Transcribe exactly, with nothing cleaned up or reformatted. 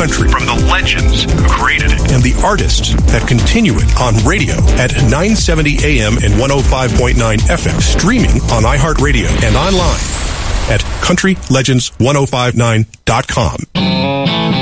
country. From the legends who created it. And the artists that continue it on radio at nine seventy A M and one oh five point nine F M. Streaming on iHeartRadio and online at country legends ten fifty-nine dot com.